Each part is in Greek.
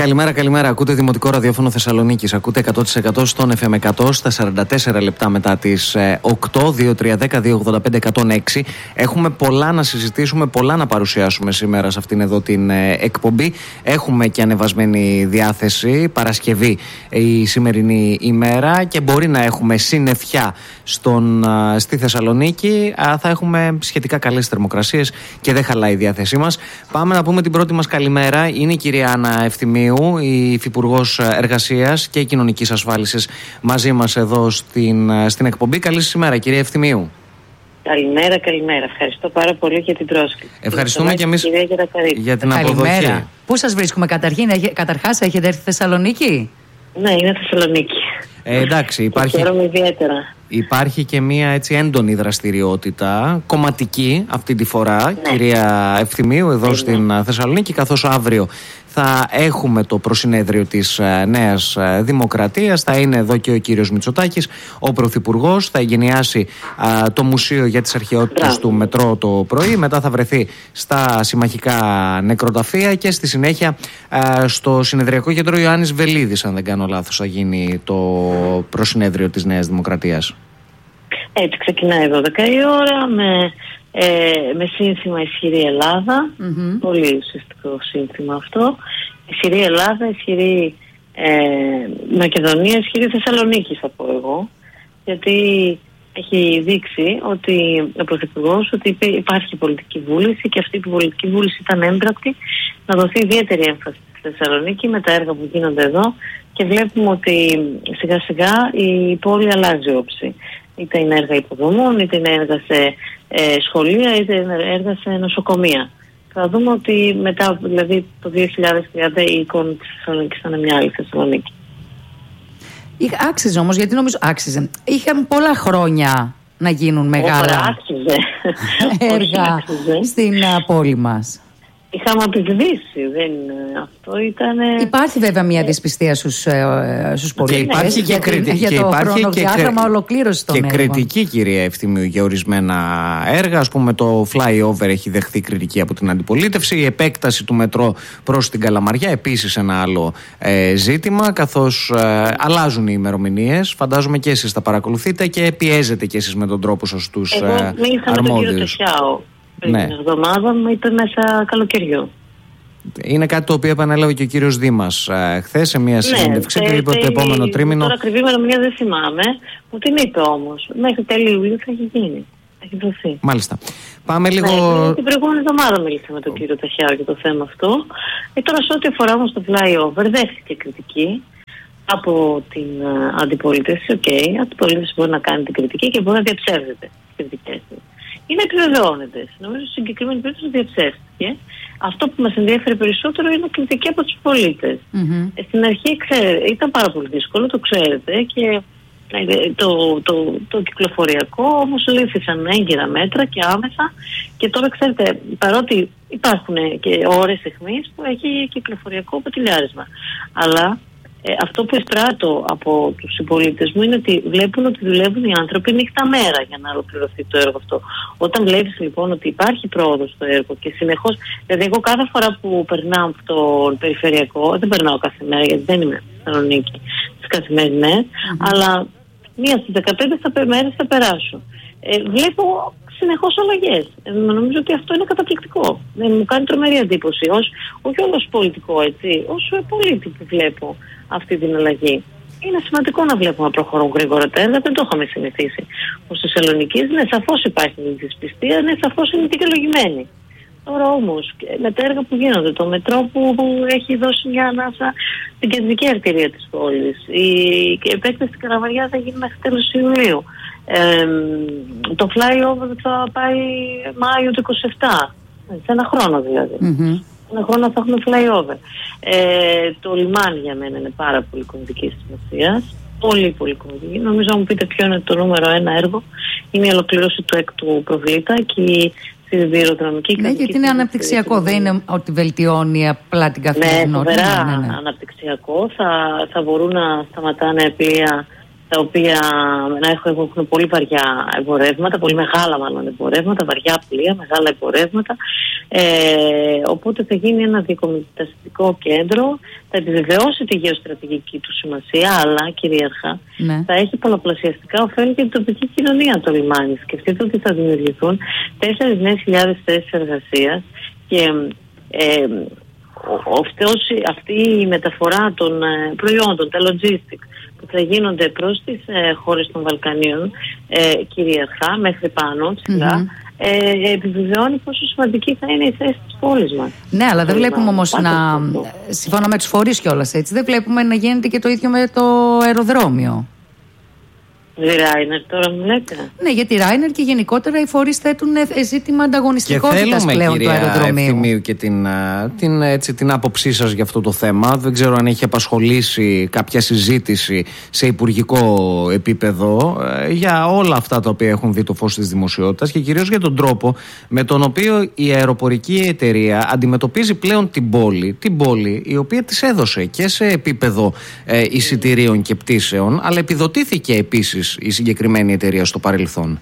Καλημέρα, καλημέρα. Ακούτε Δημοτικό Ραδιόφωνο Θεσσαλονίκης. Ακούτε 100% στον FM 100 στα 44 λεπτά μετά τις 8, 2-3-10-2-85-106. Έχουμε πολλά να συζητήσουμε, πολλά να παρουσιάσουμε σήμερα σε αυτήν εδώ την εκπομπή. Έχουμε και ανεβασμένη διάθεση. Παρασκευή η σημερινή ημέρα και μπορεί να έχουμε συννεφιά στη Θεσσαλονίκη. Θα έχουμε σχετικά καλές θερμοκρασίες και δεν χαλάει η διάθεσή μας. Πάμε να πούμε την πρώτη μας καλημέρα. Είναι η κυρία Άννα Ευθυμίου, η Υφυπουργός Εργασίας και Κοινωνικής Ασφάλισης, μαζί μας εδώ στην εκπομπή. Καλή σας ημέρα, κυρία Ευθυμίου. Καλημέρα, καλημέρα. Ευχαριστώ πάρα πολύ για την πρόσκληση. Ευχαριστούμε και εμείς για την αποδοχή. Πού σας βρίσκουμε καταρχάς, έχετε έρθει στη Θεσσαλονίκη? Ναι, είναι Θεσσαλονίκη. Εντάξει, χαίρομαι ιδιαίτερα. Υπάρχει και μια έτσι έντονη δραστηριότητα, κομματική αυτή τη φορά, κυρία Ευθυμίου, εδώ στην Θεσσαλονίκη, καθώς αύριο θα έχουμε το προσυνέδριο της Νέας Δημοκρατίας. Θα είναι εδώ και ο κύριος Μητσοτάκης, ο Πρωθυπουργός. Θα εγκαινιάσει το Μουσείο για τις Αρχαιότητες του Μετρό το πρωί. Μετά θα βρεθεί στα συμμαχικά νεκροταφεία και στη συνέχεια στο Συνεδριακό Κέντρο Ιωάννης Βελίδης, αν δεν κάνω λάθος, θα γίνει το προσυνέδριο της Νέας Δημοκρατίας. Έτσι ξεκινάει 12 η ώρα με σύνθημα «Ισχυρή Ελλάδα». Πολύ ουσιαστικό σύνθημα αυτό. Ισχυρή Ελλάδα, ισχυρή Μακεδονία, ισχυρή Θεσσαλονίκη, θα πω εγώ. Γιατί έχει δείξει ότι ο Πρωθυπουργός ότι υπάρχει πολιτική βούληση και αυτή η πολιτική βούληση ήταν έμπρακτη να δοθεί ιδιαίτερη έμφαση στη Θεσσαλονίκη με τα έργα που γίνονται εδώ και βλέπουμε ότι σιγά σιγά η πόλη αλλάζει όψη. Είτε είναι έργα υποδομών, είτε είναι έργα σε σχολεία, είτε είναι έργα σε νοσοκομεία. Θα δούμε ότι μετά, δηλαδή το 2030, η εικόνα της Θεσσαλονίκης θα είναι μια άλλη Θεσσαλονίκη. Άξιζε όμως, γιατί νομίζω άξιζε. Είχαν πολλά χρόνια να γίνουν μεγάλα έργα στην πόλη μας. Είχαμε απεισδύσει, αυτό ήταν... Υπάρχει βέβαια μια δυσπιστία στους πολίτες για το χρονοδιάγραμμα ολοκλήρωσης των έργων. Και κριτική, κυρία Ευθυμίου, για ορισμένα έργα. Ας πούμε, το flyover έχει δεχθεί κριτική από την αντιπολίτευση. Η επέκταση του μετρό προς την Καλαμαριά, επίσης ένα άλλο ζήτημα, καθώς αλλάζουν οι ημερομηνίες. Φαντάζομαι και εσείς τα παρακολουθείτε και πιέζετε και εσείς με τον τρόπο σας τους αρμόδιους. Εγώ μίλησα με τον κύριο Τεσιάο. Πριν την εβδομάδα μου ήταν μέσα καλοκαιριού. Είναι κάτι το οποίο επανέλαβε και ο κύριος Δήμας χθες σε μια συνέντευξη του. Είπε το επόμενο τρίμηνο. Τώρα ακριβή ημερομηνία δεν θυμάμαι. Μου την είπε όμως. Μέχρι τέλη Ιουλίου θα έχει γίνει. Θα έχει δοθεί. Μάλιστα. Πάμε λίγο. Την προηγούμενη εβδομάδα μίλησα με τον κύριο Ταχιάου για το θέμα αυτό. Τώρα, σε ό,τι αφορά όμως το flyover, δέχτηκε κριτική από την αντιπολίτευση. Η αντιπολίτευση μπορεί να κάνει την κριτική και μπορεί να διαψεύδεται τις κριτικές της. Είναι επιβεβαιώνεται. Νομίζω στη συγκεκριμένη περίπτωση διαψεύστηκε. Αυτό που μας ενδιαφέρει περισσότερο είναι η κριτική από τους πολίτες. Στην αρχή ήταν πάρα πολύ δύσκολο, το ξέρετε, και το κυκλοφοριακό, όμως λήφθησαν έγκυρα μέτρα και άμεσα. Και τώρα, ξέρετε, παρότι υπάρχουν και ώρες αιχμής που έχει κυκλοφοριακό ποτηλιάρισμα. Αλλά αυτό που εισπράττω από τους συμπολίτες μου είναι ότι βλέπουν ότι δουλεύουν οι άνθρωποι νύχτα μέρα για να ολοκληρωθεί το έργο αυτό. Όταν βλέπεις λοιπόν ότι υπάρχει πρόοδος στο έργο και συνεχώς, δηλαδή εγώ κάθε φορά που περνάω από το περιφερειακό, δεν περνάω κάθε μέρα γιατί δεν είμαι στη Θεσσαλονίκη τις καθημερινές, αλλά μία στις 15 μέρες θα περάσω. Βλέπω συνεχώς αλλαγές. Νομίζω ότι αυτό είναι καταπληκτικό. Μου κάνει τρομερή εντύπωση. Όχι ως πολιτικό, έτσι, ως πολίτη που βλέπω αυτή την αλλαγή. Είναι σημαντικό να βλέπουμε να προχωρούν γρήγορα τα έργα, δεν το είχαμε συνηθίσει. Ως Θεσσαλονικής, ναι, σαφώς υπάρχει δυσπιστία, ναι, σαφώς είναι δικαιολογημένη. Τώρα όμως, με τα έργα που γίνονται, το μετρό που έχει δώσει μια ανάσα στην κεντρική αρτηρία της πόλης, η επέκταση στην Καλαμαριά θα γίνει μέχρι τέλος Ιουλίου. Το flyover θα πάει Μάιο του 27, σε ένα χρόνο δηλαδή. Ένα χρόνο θα έχουμε flyover. Το λιμάνι για μένα είναι πάρα πολύ κομβική σημασία. Πολύ πολύ κομβική. Νομίζω να μου πείτε ποιο είναι το νούμερο ένα έργο. Είναι η ολοκλήρωση του έκτου προβλήτα και η σιδηροδρομική. Ναι, γιατί είναι αναπτυξιακό. Δεν είναι ότι βελτιώνει απλά την καθημερινότητα. Ναι, φοβερά αναπτυξιακό. Θα μπορούν να σταματάνε πλοία τα οποία έχουν πολύ βαριά εμπορεύματα, πολύ μεγάλα μάλλον εμπορεύματα, βαριά πλοία, μεγάλα εμπορεύματα. Οπότε θα γίνει ένα διακομιταστικό κέντρο, θα επιβεβαιώσει τη γεωστρατηγική του σημασία, αλλά κυρίαρχα θα έχει πολλαπλασιαστικά ωφέλη για την τοπική κοινωνία το λιμάνι. Σκεφτείτε ότι θα δημιουργηθούν 4.000 θέσεις εργασίας και αυτή η μεταφορά των προϊόντων, τα logistics που θα γίνονται προς τις χώρες των Βαλκανίων κυριαρχά μέχρι πάνω ψηλά, επιβεβαιώνει πόσο σημαντική θα είναι η θέση της πόλης μας. Ναι, αλλά δεν βλέπουμε όμως σύμφωνα με τους φορείς κιόλας, έτσι, δεν βλέπουμε να γίνεται και το ίδιο με το αεροδρόμιο. Ράινερ τώρα μου λέτε. Ναι, γιατί Ράινερ και γενικότερα οι φορείς θέτουν ζήτημα ανταγωνιστικότητας πλέον του αεροδρομίου. Και Ευθυμίου και την άποψή σας για αυτό το θέμα. Δεν ξέρω αν έχει απασχολήσει κάποια συζήτηση σε υπουργικό επίπεδο για όλα αυτά τα οποία έχουν δει το φως της δημοσιότητας και κυρίως για τον τρόπο με τον οποίο η αεροπορική εταιρεία αντιμετωπίζει πλέον την πόλη η οποία της έδωσε και σε επίπεδο εισιτηρίων και πτήσεων, αλλά επιδοτήθηκε επίσης η συγκεκριμένη εταιρεία στο παρελθόν.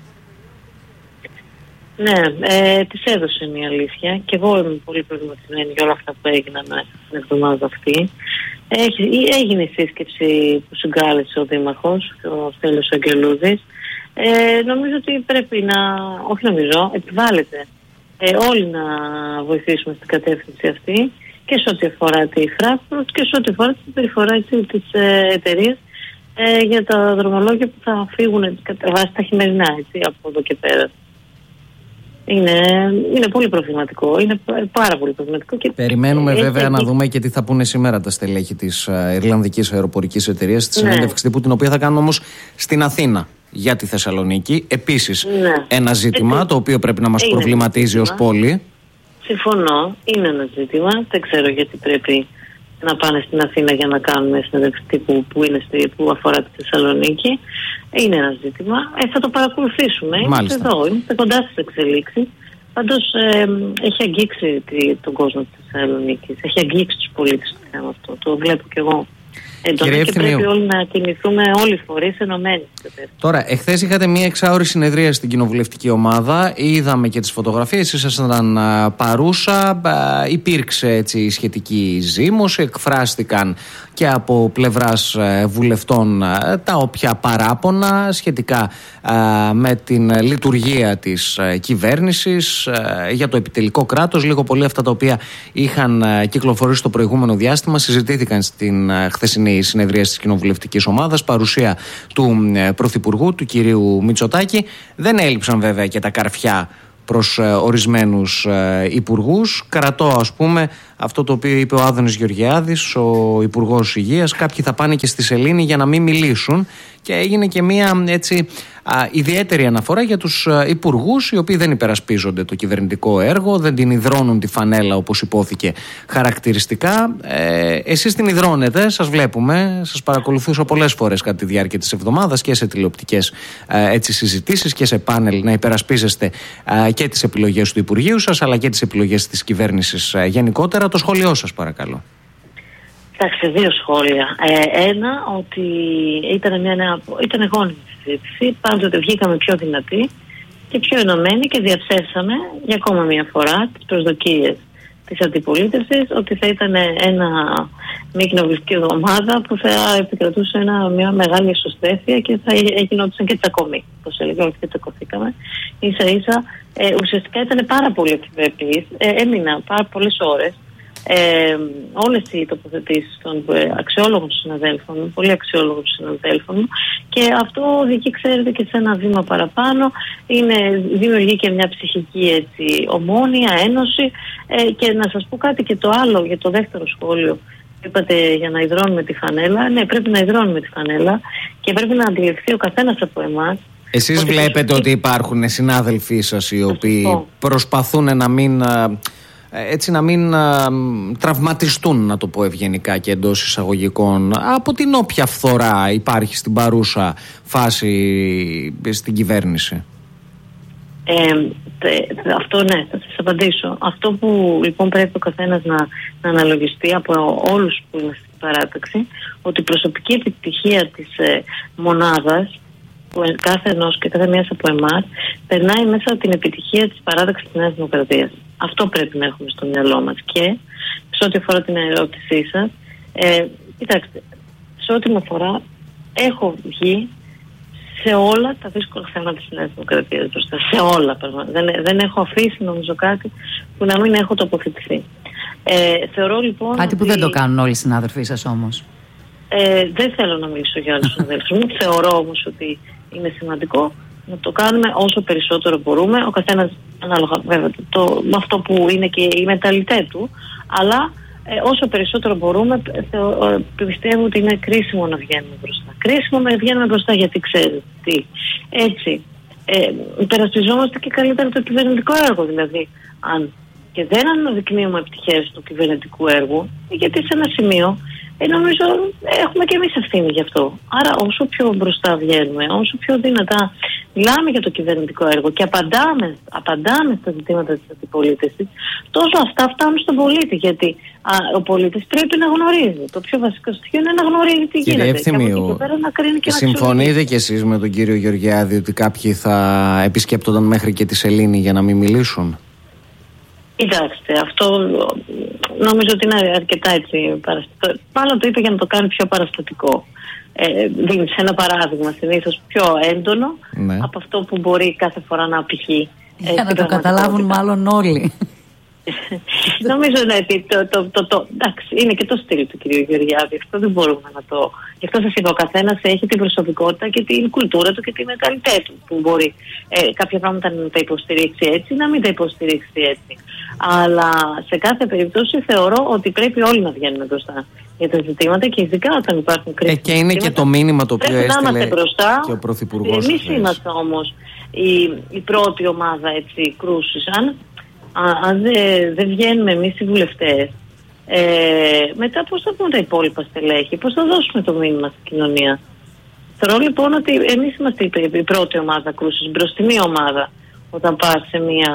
Ναι, της έδωσε, είναι η αλήθεια. Και εγώ είμαι πολύ προβληματισμένη για όλα αυτά που έγιναν την εβδομάδα αυτή. Έγινε σύσκεψη που συγκάλεσε ο Δήμαρχος, ο Στέλιος Αγγελούδης. Νομίζω ότι πρέπει επιβάλλεται όλοι να βοηθήσουμε στην κατεύθυνση αυτή και σε ό,τι αφορά τη Frankfurt και σε ό,τι αφορά την περιφορά της εταιρείας για τα δρομολόγια που θα φύγουν κατά βάση τα χειμερινά, έτσι, από εδώ και πέρα. Είναι πολύ προβληματικό. Είναι πάρα πολύ προβληματικό. Και περιμένουμε βέβαια να δούμε και τι θα πούνε σήμερα τα στελέχη της Ιρλανδικής Αεροπορικής Εταιρείας στη συνέντευξη τύπου, την οποία θα κάνουν όμως στην Αθήνα για τη Θεσσαλονίκη. Επίσης ένα ζήτημα το οποίο πρέπει να μας προβληματίζει ως πόλη. Συμφωνώ, είναι ένα ζήτημα. Δεν ξέρω γιατί πρέπει να πάνε στην Αθήνα για να κάνουν συνέντευξη τύπου που αφορά τη Θεσσαλονίκη. Είναι ένα ζήτημα. Θα το παρακολουθήσουμε. Είμαστε εδώ, είμαστε κοντά στις εξελίξεις. Πάντως έχει αγγίξει τον κόσμο της Θεσσαλονίκης. Έχει αγγίξει τους πολίτες το θέμα αυτό. Το βλέπω κι εγώ. Και πρέπει όλοι να κινηθούμε, όλοι οι φορείς ενωμένοι. Τώρα, εχθές είχατε μία εξάωρη συνεδρία στην κοινοβουλευτική ομάδα. Είδαμε και τις φωτογραφίες, ήσασταν παρούσα. Υπήρξε έτσι σχετική ζήμωση. Εκφράστηκαν και από πλευράς βουλευτών τα όποια παράπονα σχετικά με την λειτουργία της κυβέρνησης, για το επιτελικό κράτος. Λίγο πολύ αυτά τα οποία είχαν κυκλοφορήσει το προηγούμενο διάστημα συζητήθηκαν στην χθεσινή συνεδρία της κοινοβουλευτικής ομάδας, παρουσία του Πρωθυπουργού, του κυρίου Μητσοτάκη. Δεν έλειψαν βέβαια και τα καρφιά προς ορισμένους υπουργούς. Κρατώ ας πούμε αυτό το οποίο είπε ο Άδωνης Γεωργιάδης, ο Υπουργός Υγείας. Κάποιοι θα πάνε και στη σελήνη για να μην μιλήσουν, και έγινε και μια έτσι ιδιαίτερη αναφορά για τους υπουργούς οι οποίοι δεν υπερασπίζονται το κυβερνητικό έργο, δεν την υδρώνουν τη φανέλα όπως υπόθηκε χαρακτηριστικά. Εσείς την υδρώνετε, σας βλέπουμε, σας παρακολουθούσα πολλές φορές κατά τη διάρκεια της εβδομάδας και σε τηλεοπτικές συζητήσεις και σε πάνελ να υπερασπίζεστε και τις επιλογές του Υπουργείου σας αλλά και τις επιλογές της κυβέρνησης γενικότερα. Το σχόλιο σας παρακαλώ. Εντάξει, δύο σχόλια. Ένα, ότι ήταν γόνιμη συζήτηση. Πάντοτε βγήκαμε πιο δυνατοί και πιο ενωμένοι και διαψεύσαμε για ακόμα μια φορά τις προσδοκίες της αντιπολίτευσης ότι θα ήταν μια κοινοβουλευτική εβδομάδα που θα επικρατούσε μια μεγάλη εσωστρέφεια και θα γινόντουσαν και τσακωμοί. Όπως έλεγα, όλοι και τσακωθήκαμε. Ίσα-ίσα, ουσιαστικά ήταν πάρα πολύ επιβεβαιωτής. Έμεινα πάρα πολλές ώρες. Όλες οι τοποθετήσεις των αξιόλογων συναδέλφων, πολύ αξιόλογων συναδέλφων, και αυτό οδηγεί, ξέρετε, και σε ένα βήμα παραπάνω. Δημιουργεί και μια ψυχική ομόνοια, ένωση. Και να σας πω κάτι και το άλλο για το δεύτερο σχόλιο. Είπατε για να υδρώνουμε τη φανέλα. Ναι, πρέπει να υδρώνουμε τη φανέλα και πρέπει να αντιληφθεί ο καθένας από εμάς. Εσείς βλέπετε ότι υπάρχουν συνάδελφοί σας οι οποίοι προσπαθούν να μην τραυματιστούν, να το πω ευγενικά και εντός εισαγωγικών, από την όποια φθορά υπάρχει στην παρούσα φάση στην κυβέρνηση? Αυτό ναι, θα σας απαντήσω. Αυτό που λοιπόν πρέπει ο καθένας να αναλογιστεί από όλους που είμαστε στην παράταξη, ότι η προσωπική επιτυχία της μονάδας, κάθε ενός και κάθε μίας από εμάς, περνάει μέσα από την επιτυχία της παράταξης της Νέας Δημοκρατίας. Αυτό πρέπει να έχουμε στο μυαλό μας. Και σε ό,τι αφορά την ερώτησή σας, κοιτάξτε, σε ό,τι με αφορά, έχω βγει σε όλα τα δύσκολα θέματα της Νέας Δημοκρατίας μπροστά. Σε όλα. Δεν έχω αφήσει, νομίζω, κάτι που να μην έχω τοποθετηθεί. Θεωρώ λοιπόν. Κάτι που δεν το κάνουν όλοι οι συνάδελφοί σας όμως. Δεν θέλω να μιλήσω για άλλους συναδέλφους μου. Θεωρώ όμως ότι είναι σημαντικό να το κάνουμε όσο περισσότερο μπορούμε. Ο καθένας ανάλογα βέβαια με αυτό που είναι και η μεταλλιτέ του. Αλλά όσο περισσότερο μπορούμε, πιστεύω ότι είναι κρίσιμο να βγαίνουμε μπροστά. Κρίσιμο να βγαίνουμε μπροστά γιατί ξέρετε τι. Έτσι, υπερασπιζόμαστε και καλύτερα το κυβερνητικό έργο. Δηλαδή, αν και δεν αναδεικνύουμε επιτυχίες του κυβερνητικού έργου, γιατί σε ένα σημείο νομίζω έχουμε και εμείς ευθύνη γι' αυτό. Άρα όσο πιο μπροστά βγαίνουμε, όσο πιο δυνατά μιλάμε για το κυβερνητικό έργο και απαντάμε στα ζητήματα της αντιπολίτευσης, τόσο αυτά φτάνουν στον πολίτη. Γιατί ο πολίτης πρέπει να γνωρίζει. Το πιο βασικό στοιχείο είναι να γνωρίζει τι γίνεται. Κύριε Ευθυμίου, συμφωνείτε κι εσείς με τον κύριο Γεωργιάδη ότι κάποιοι θα επισκέπτονταν μέχρι και τη Σελήνη για να μην μιλήσουν? Κοιτάξτε, αυτό νομίζω ότι είναι αρκετά έτσι παραστατικό. Μάλλον το είπε για να το κάνει πιο παραστατικό. Δίνει ένα παράδειγμα συνήθως πιο έντονο από αυτό που μπορεί κάθε φορά να απηχεί. Για να το καταλάβουν μάλλον όλοι. Νομίζω ότι εντάξει, είναι και το στυλ του κ. Γεωργιάδη. Αυτό δεν μπορούμε να το. Γι' αυτό σας είπα, ο καθένας έχει την προσωπικότητα και την κουλτούρα του και τη μεταλλιτέ του. Που μπορεί κάποια πράγματα να τα υποστηρίξει έτσι, να μην τα υποστηρίξει έτσι. Αλλά σε κάθε περίπτωση θεωρώ ότι πρέπει όλοι να βγαίνουμε μπροστά για τα ζητήματα και ειδικά όταν υπάρχουν κρίσεις. Και είναι και το μήνυμα το οποίο έστειλε μπροστά, και ο Πρωθυπουργός. Εμείς είμαστε όμως η πρώτη ομάδα κρούσης. Αν δεν βγαίνουμε εμείς οι βουλευτές, μετά πώς θα βγουν τα υπόλοιπα στελέχη, πώς θα δώσουμε το μήνυμα στην κοινωνία? Θεωρώ λοιπόν ότι εμείς είμαστε η πρώτη ομάδα κρούσης, μπροστινή ομάδα όταν πας σε μια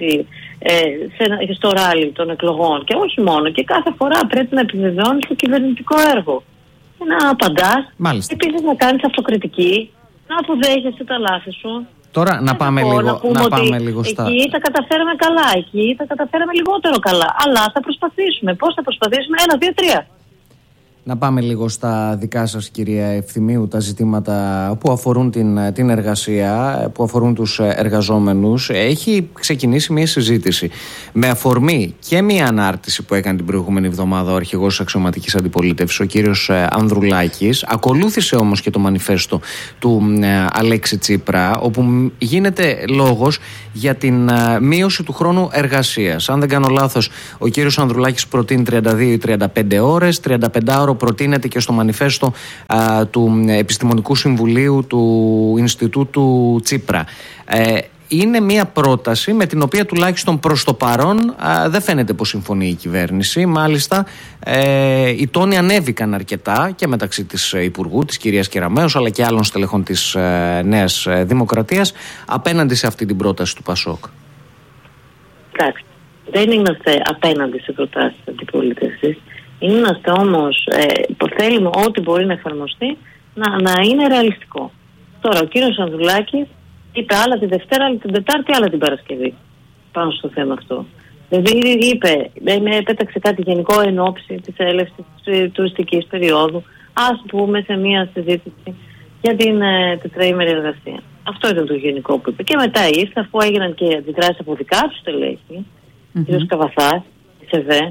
στο ράλι των εκλογών. Και όχι μόνο, και κάθε φορά πρέπει να επιβεβαιώνεις το κυβερνητικό έργο και να απαντάς. Επίσης να κάνεις αυτοκριτική, να αποδέχεσαι τα λάθη σου. Τώρα να πάμε λίγο στα. Εκεί τα καταφέραμε καλά, εκεί τα καταφέραμε λιγότερο καλά. Αλλά θα προσπαθήσουμε. Πώς θα προσπαθήσουμε? 1, 2, 3. Να πάμε λίγο στα δικά σας, κυρία Ευθυμίου, τα ζητήματα που αφορούν την εργασία, που αφορούν τους εργαζόμενους. Έχει ξεκινήσει μια συζήτηση με αφορμή και μια ανάρτηση που έκανε την προηγούμενη εβδομάδα ο αρχηγός της αξιωματικής αντιπολίτευσης, ο κύριος Ανδρουλάκης. Ακολούθησε όμως και το μανιφέστο του Αλέξη Τσίπρα, όπου γίνεται λόγος για την μείωση του χρόνου εργασίας. Αν δεν κάνω λάθος, ο κύριος Ανδρουλάκης προτείνει 32 ή 35 ώρες, 35ωρο προτείνεται και στο μανιφέστο του Επιστημονικού Συμβουλίου του Ινστιτούτου Τσίπρα. Είναι μια πρόταση με την οποία τουλάχιστον προς το παρόν δεν φαίνεται πως συμφωνεί η κυβέρνηση. Μάλιστα οι τόνοι ανέβηκαν αρκετά και μεταξύ της Υπουργού, της κυρίας Κεραμέως, αλλά και άλλων στελεχών της Νέας Δημοκρατίας απέναντι σε αυτή την πρόταση του ΠΑΣΟΚ. Εντάξει, δεν είμαστε απέναντι σε προτάσεις αντιπολίτευσης. Είμαστε όμως, θέλουμε ό,τι μπορεί να εφαρμοστεί να είναι ρεαλιστικό. Τώρα ο κύριος Ανδρουλάκης είπε άλλα την Δευτέρα, άλλα την Τετάρτη, άλλα την Παρασκευή πάνω στο θέμα αυτό. Δηλαδή πέταξε κάτι γενικό εν ώψη της έλευσης της τουριστικής περίοδου, ας πούμε, σε μια συζήτηση για την τετραήμερη εργασία. Αυτό ήταν το γενικό που είπε. Και μετά ήρθε, αφού έγιναν και αντιδράσεις από δικά του στελέχη, κ. Καβαθάς, της ΕΒΕ,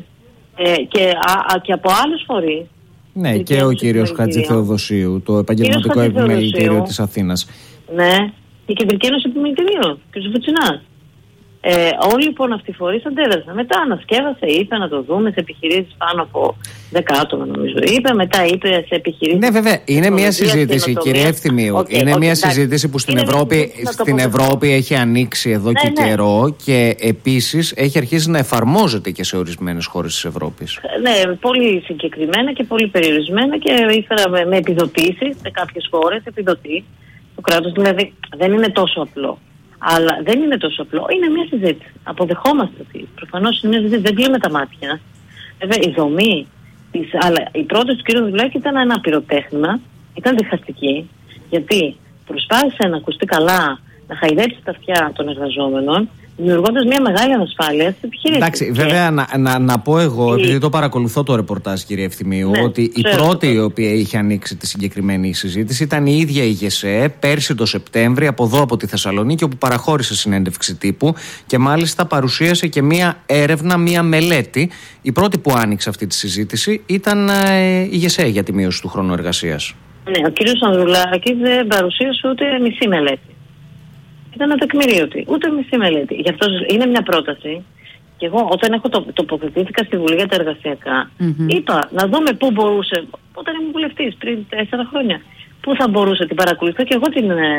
και από άλλους φορείς. Ναι, και ο κύριος Χατζηθεοδοσίου, το Επαγγελματικό Επιμελητήριο της Αθήνας. Ναι, η Κεντρική Ένωση Επιμελητηρίων, κ. Βουτσινάς. Όλοι λοιπόν αυτοί οι φορείς αντέδρασαν. Μετά ανασκεύασε, είπε να το δούμε σε επιχειρήσεις πάνω από 10 άτομα, νομίζω. Μετά είπε σε επιχειρήσεις. Ναι, βέβαια. Είναι μια συζήτηση, κυρία Ευθυμίου. Είναι μια συζήτηση που στην Ευρώπη έχει ανοίξει εδώ και καιρό και επίσης έχει αρχίσει να εφαρμόζεται και σε ορισμένες χώρες της Ευρώπης. Ναι, πολύ συγκεκριμένα και πολύ περιορισμένα και ύστερα με επιδοτήσεις σε κάποιες χώρες. Επιδοτεί το κράτος. Δηλαδή δεν είναι τόσο απλό. Αλλά δεν είναι τόσο απλό. Είναι μια συζήτηση. Αποδεχόμαστε ότι προφανώς είναι μια συζήτηση. Δεν κλείνουμε τα μάτια. Βέβαια η δομή Αλλά η πρόταση του κ. Ανδρουλάκη ήταν ένα πυροτέχνημα, ήταν διχαστική, γιατί προσπάθησε να ακουστεί καλά, να χαϊδέψει τα αυτιά των εργαζόμενων, δημιουργώντας μια μεγάλη ανασφάλεια στις επιχειρήσεις. Εντάξει, βέβαια να πω εγώ, επειδή το παρακολουθώ το ρεπορτάζ, κύριε Ευθυμίου, ότι η πρώτη η οποία είχε ανοίξει τη συγκεκριμένη συζήτηση ήταν η ίδια η ΓΕΣΕ πέρσι το Σεπτέμβρη, από εδώ από τη Θεσσαλονίκη, όπου παραχώρησε συνέντευξη τύπου και μάλιστα παρουσίασε και μία έρευνα, μία μελέτη. Η πρώτη που άνοιξε αυτή τη συζήτηση ήταν η ΓΕΣΕ για τη μείωση του χρόνου εργασίας. Ναι, ο κύριος Ανδρουλάκης δεν παρουσίασε ούτε μισή μελέτη. Ήταν ατεκμηρίωτη, ούτε μισή μελέτη. Γι' αυτό είναι μια πρόταση. Και εγώ, όταν έχω τοποθετήθηκα στη Βουλή για τα εργασιακά, είπα να δούμε πού μπορούσε, όταν ήμουν βουλευτής πριν 4 χρόνια, πού θα μπορούσε, την παρακολουθώ και εγώ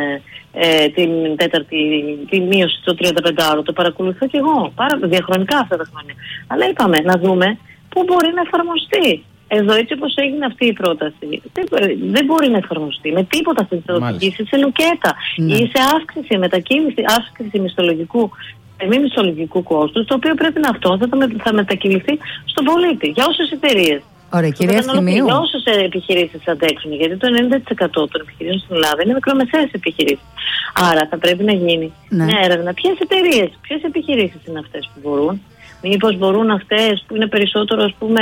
την τέταρτη, τη μείωση στο 35ωρο. Το παρακολουθώ και εγώ διαχρονικά αυτά τα χρόνια. Αλλά είπαμε να δούμε πού μπορεί να εφαρμοστεί. Εδώ, έτσι όπως έγινε αυτή η πρόταση, δεν μπορεί να εφαρμοστεί με τίποτα αυτή τη οδηγήση σε λουκέτα ή σε αύξηση, μετακίνηση, αύξηση μισθολογικού, μη μισθολογικού κόστους, το οποίο πρέπει να θα μετακυληθεί στον πολίτη. Για όσες εταιρείες. Ωραία, κυρία Ευθυμίου. Για όσες επιχειρήσεις αντέξουν, γιατί το 90% των επιχειρήσεων στην Ελλάδα είναι μικρομεσαίες επιχειρήσεις. Άρα θα πρέπει να γίνει μια έρευνα. Ποιες επιχειρήσεις είναι αυτές που μπορούν. Μήπως μπορούν αυτές που είναι περισσότερο, ας πούμε,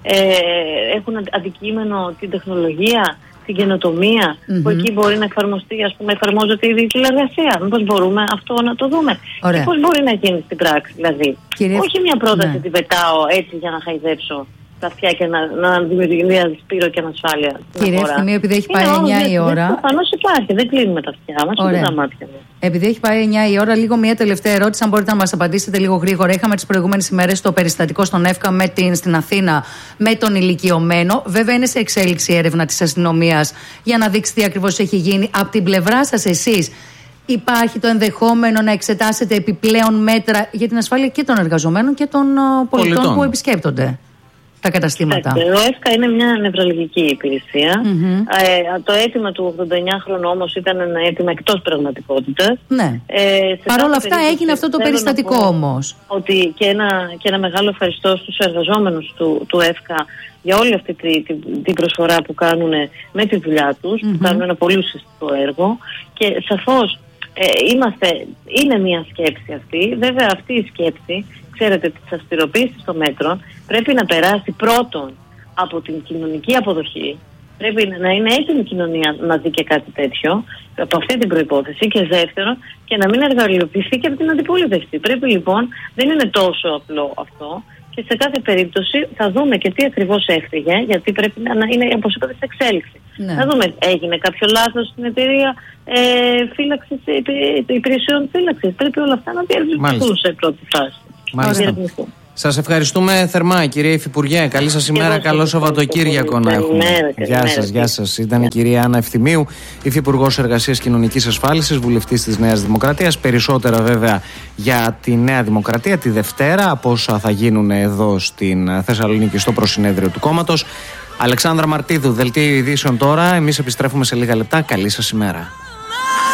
έχουν αντικείμενο την τεχνολογία, την καινοτομία, που εκεί μπορεί να εφαρμοστεί, ας πούμε, εφαρμόζεται η τηλεργασία. Μήπως μπορούμε αυτό να το δούμε. Και πώς μπορεί να γίνει στην πράξη, δηλαδή. Όχι μια πρόταση την πετάω έτσι για να χαϊδέψω τα αυτιά και να δημιουργεί σπύρο και ανασφάλεια. Κυρία Ευθυμίου, επειδή έχει πάει 9 η ώρα. Προφανώς υπάρχει, δεν κλείνουμε τα αυτιά μας, ούτε τα μάτια μας. Επειδή έχει πάει 9 η ώρα, λίγο μια τελευταία ερώτηση, αν μπορείτε να μας απαντήσετε λίγο γρήγορα. Είχαμε τις προηγούμενες ημέρες το περιστατικό στον ΕΦΚΑ στην Αθήνα με τον ηλικιωμένο. Βέβαια, είναι σε εξέλιξη η έρευνα της αστυνομίας για να δείξει τι ακριβώς έχει γίνει. Από την πλευρά σας, εσείς, υπάρχει το ενδεχόμενο να εξετάσετε επιπλέον μέτρα για την ασφάλεια και των εργαζομένων και των πολιτών που επισκέπτονται τα καταστήματα? Ο ΕΦΚΑ είναι μια νευραλγική υπηρεσία. Το αίτημα του 89χρονου όμως ήταν ένα αίτημα εκτός πραγματικότητας. Ναι. Παρ' όλα αυτά έγινε αυτό το περιστατικό όμως. Ότι και ένα μεγάλο ευχαριστώ στους εργαζόμενους του ΕΦΚΑ για όλη αυτή την προσφορά που κάνουν με τη δουλειά τους, που κάνουν ένα πολύ ουσιαστικό έργο. Και σαφώς είναι μια σκέψη αυτή. Βέβαια αυτή η σκέψη, ξέρετε, της αυστηροποίησης των μέτρων πρέπει να περάσει πρώτον από την κοινωνική αποδοχή. Πρέπει να είναι έτοιμη η κοινωνία να δει και κάτι τέτοιο, από αυτή την προϋπόθεση, και δεύτερον, και να μην εργαλειοποιηθεί και από την αντιπολίτευση. Πρέπει λοιπόν, δεν είναι τόσο απλό αυτό, και σε κάθε περίπτωση θα δούμε και τι ακριβώς έφυγε, γιατί πρέπει να είναι, όπως είπατε, σε εξέλιξη. Ναι. Θα δούμε, έγινε κάποιο λάθος στην εταιρεία φύλαξης, υπηρεσιών φύλαξης. Πρέπει όλα αυτά να διερευνηθούν σε πρώτη φάση. Σας ευχαριστούμε θερμά, κυρία Υφυπουργέ. Καλή σας ημέρα, καλό Σαββατοκύριακο να έχουμε. Γεια σας. Ήταν η κυρία Άννα Ευθυμίου, Υφυπουργός Εργασίας Κοινωνικής Ασφάλισης, βουλευτής της Νέας Δημοκρατίας. Περισσότερα βέβαια για τη Νέα Δημοκρατία τη Δευτέρα, από όσα θα γίνουν εδώ στην Θεσσαλονίκη στο προσυνέδριο του κόμματος. Αλεξάνδρα Μαρτίδου, Δελτίο Ειδήσεων τώρα. Εμείς επιστρέφουμε σε λίγα λεπτά. Καλή σας ημέρα.